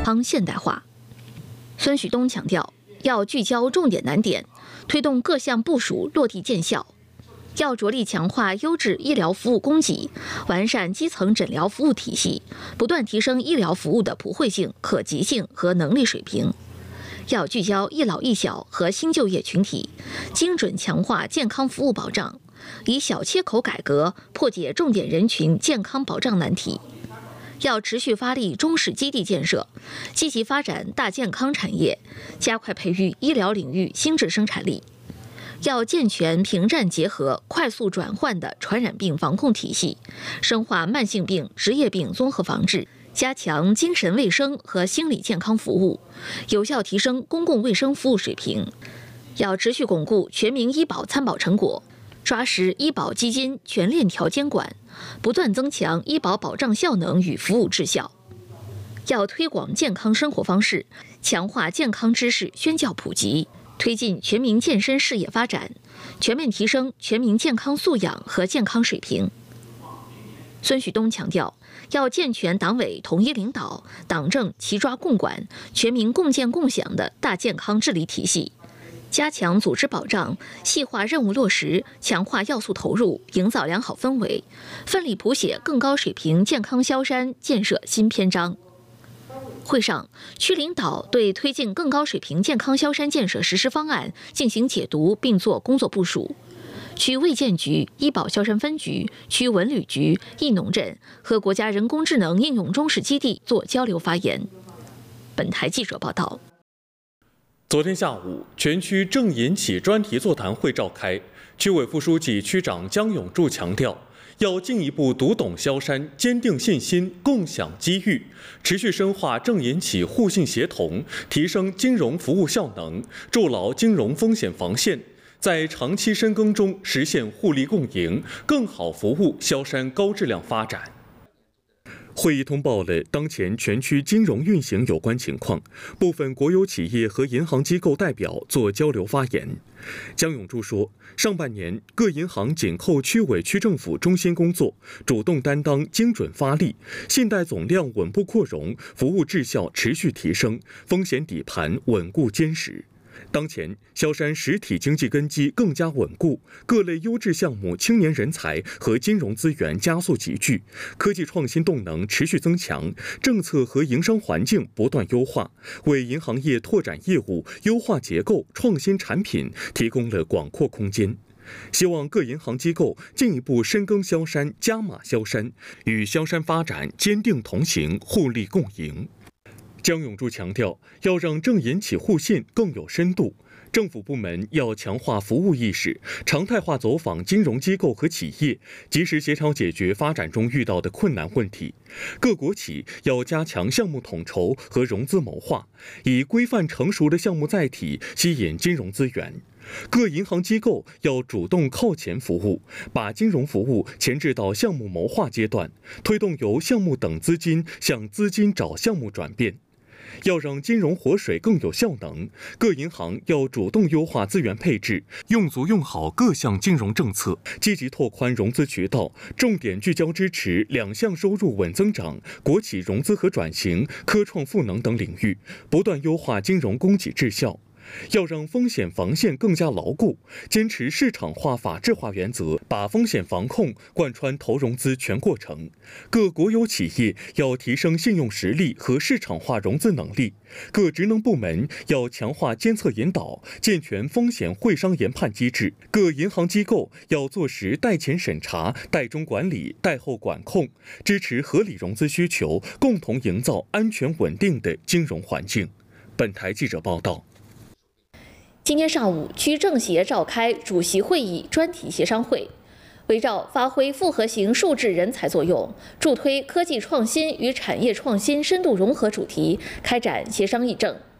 康现代化。孙旭东强调，要聚焦重点难点，推动各项部署落地见效。要着力强化优质医疗服务供给，完善基层诊疗服务体系，不断提升医疗服务的普惠性、可及性和能力水平。要聚焦一老一小和新就业群体，精准强化健康服务保障，以小切口改革破解重点人群健康保障难题。要持续发力中式基地建设，积极发展大健康产业，加快培育医疗领域新质生产力。要健全平战结合、快速转换的传染病防控体系，深化慢性病、职业病综合防治，加强精神卫生和心理健康服务，有效提升公共卫生服务水平。要持续巩固全民医保参保成果，抓实医保基金全链条监管，不断增强医保保障效能与服务质效。要推广健康生活方式，强化健康知识宣教普及，推进全民健身事业发展，全面提升全民健康素养和健康水平。孙旭东强调，要健全党委统一领导、党政齐抓共管、全民共建共享的大健康治理体系，加强组织保障，细化任务落实，强化要素投入，营造良好氛围，奋力谱写更高水平健康萧山建设新篇章。会上，区领导对推进更高水平健康萧山建设实施方案进行解读并做工作部署。区卫健局、医保萧山分局、区文旅局、义农镇和国家人工智能应用中式基地做交流发言。本台记者报道。 昨天下午，全区正引起专题座谈会召开，区委副书记、区长姜永柱强调，要进一步读懂萧山，坚定信心，共享机遇，持续深化正银企互信协同，提升金融服务效能，筑牢金融风险防线，在长期深耕中实现互利共赢，更好服务萧山高质量发展。会议通报了当前全区金融运行有关情况，部分国有企业和银行机构代表做交流发言。姜永柱说，上半年各银行紧扣区委区政府中心工作，主动担当，精准发力，信贷总量稳步扩容，服务质效持续提升，风险底盘稳固坚实。当前，萧山实体经济根基更加稳固，各类优质项目、青年人才和金融资源加速集聚，科技创新动能持续增强，政策和营商环境不断优化，为银行业拓展业务、优化结构、创新产品提供了广阔空间。希望各银行机构进一步深耕萧山，加码萧山，与萧山发展坚定同行，互利共赢。姜永柱强调，要让正银企互信更有深度，政府部门要强化服务意识，常态化走访金融机构和企业，及时协调解决发展中遇到的困难问题。各国企要加强项目统筹和融资谋划，以规范成熟的项目载体吸引金融资源。各银行机构要主动靠前服务，把金融服务前置到项目谋划阶段，推动由项目等资金向资金找项目转变。要让金融活水更有效能，各银行要主动优化资源配置，用足用好各项金融政策，积极拓宽融资渠道，重点聚焦支持两项收入稳增长、国企融资和转型、科创赋能等领域，不断优化金融供给质效。要让风险防线更加牢固，坚持市场化、法治化原则，把风险防控贯穿投融资全过程。各国有企业要提升信用实力和市场化融资能力，各职能部门要强化监测引导，健全风险会商研判机制。各银行机构要做实贷前审查、贷中管理、贷后管控，支持合理融资需求，共同营造安全稳定的金融环境。本台记者报道。 今天上午，区政协召开主席会议专题协商会，围绕发挥复合型数质人才作用，助推科技创新与产业创新深度融合主题开展协商议政。